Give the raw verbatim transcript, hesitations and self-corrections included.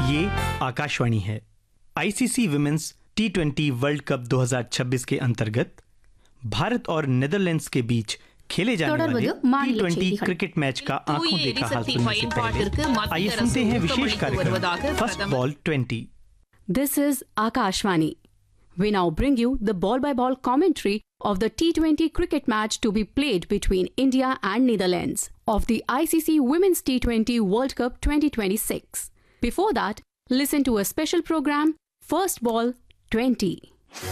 ये आकाशवाणी है। ICC women's T twenty world cup दो हज़ार छब्बीस के अंतर्गत भारत और नेदरलैंड्स के बीच खेले जाने वाले टी ट्वेंटी क्रिकेट मैच का आंखों देखा हाल सुनने से पहले आइए सुनते हैं विशेष कार्यक्रम first ball twenty. This is Akashvani. We now bring you the ball-by-ball commentary of the T twenty cricket match to be played between India and Netherlands of the I C C Women's T twenty World Cup twenty twenty-six. Before that, listen to a special program, First Ball twenty.